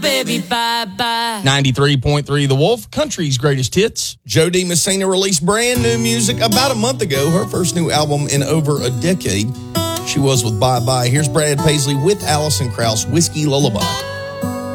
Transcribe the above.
Baby, bye-bye. 93.3 The Wolf, country's greatest hits. Jody Messina released brand new music about a month ago, her first new album in over a decade. She was with Bye Bye. Here's Brad Paisley with Alison Krauss, Whiskey Lullaby.